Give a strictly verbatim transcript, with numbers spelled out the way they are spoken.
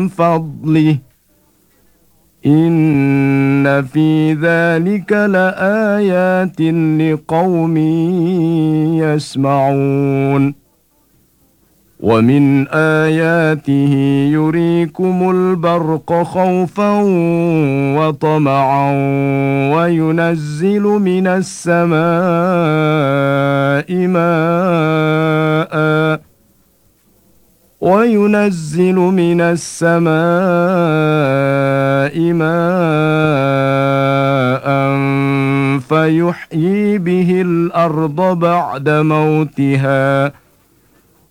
فضله إن في ذلك لآيات لقوم يسمعون ومن آياته يريكم البرق خوفا وطمعا وينزل من السماء ماء وينزل من السماء ماء فيحيي به الأرض بعد موتها